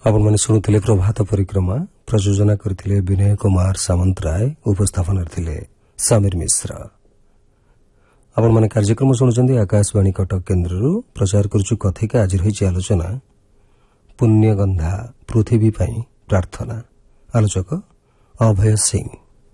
आपण मैंने शुणुले प्रभात परिक्रमा प्रयोजना करथिले विनय कुमार सामंतराय उपस्थापन करथिले समीर मिश्र। आपण मैंने कार्यक्रम शुणुचंदी आकाशवाणी कटक केन्द्ररू प्रचार करूछु कथिका आज रही आलोचना पुण्यगंधा पृथ्वी पई प्रार्थना। आलोचक अभय सिंह।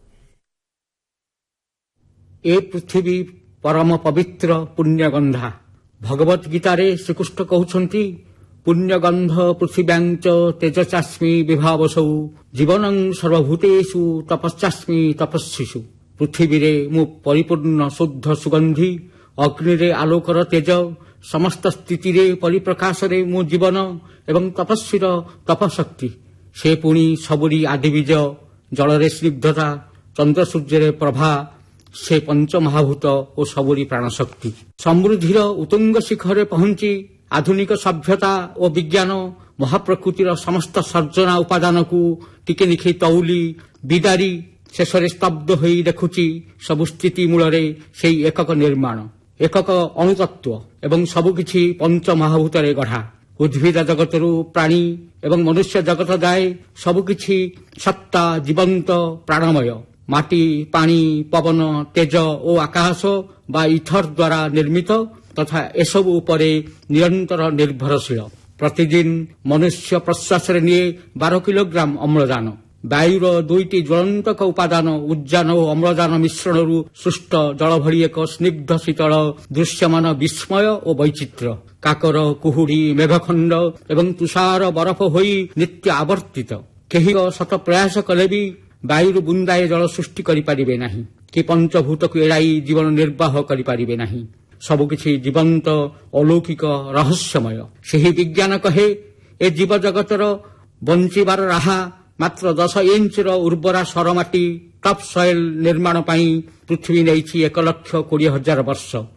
ए पृथ्वी परम पवित्र पुण्यगंधा। भगवत गीतारे श्रीकृष्ण कहउछंती पुण्यगंध पृथिव्यांच तेजचास्मि विभावसौ जीवनं सर्वभूतेषु तपस्यास्मि तपस्विषु। पृथ्वी रे मु परिपूर्ण शुद्ध सुगंधी, अग्नि रे आलोकर तेज, समस्त स्थिति रे परिप्रकाश रे मु जीवन एवं तपस्वीर तपशक्ति। से पुणी सबुरी आदिबीज, जल रे स्निग्धता, चंद्र सूर्य रे प्रभा, से पंच महाभूत और सबुरी प्राणशक्ति। समृद्धिर उतुंग शिखरे पहुंची आधुनिक सभ्यता और विज्ञान महाप्रकृतिर समस्त सर्जना उपादान को टिके निखे तौली बिदारी शेषरे स्तब्ध होई देखुची सबु स्थिति मूलरे सेई एकक निर्माण, एकक अणुतत्व एवं सबुकिछि पंच महाभूतरे गढ़ा। उद्भिद जगतरू प्राणी एवं मनुष्य जगत जाए सबुकिछि सत्ता जीवंत प्राणमय। माटी, पानी, पवन, तेज और आकाश बा इथर द्वारा निर्मित तथा एसबु उपरे निरंतर निर्भरशील। प्रतिदिन मनुष्य प्रश्वास निये 12 किलोग्राम अम्लजान। वायुर दुईटी ज्वलंतक उपादान उद्जान और अम्लजान मिश्रणरू सृष्ट जल भली एक स्निग्ध शीतल दृश्यमान विस्मय और वैचित्र्य। काकर, कुहुड़ी, मेघखंड एवं तुषार बरफ होई नित्य आवर्तित। केही शत प्रयास कले भी वायुर बुंदाए जल सृष्टि करि पारिबे नाही कि पंचभूत को एड़ाई जीवन निर्वाह करि पारिबे नाही। सबुकिछि जीवंत अलौकिक रहस्यमय। सेही विज्ञान कहे ए जीव जगतर बंचिबार राहा मात्र 10 इंचर उर्वरा सरमाटी टॉप सॉइल निर्माण पाई पृथ्वी नेइछि 1,20,000 वर्ष।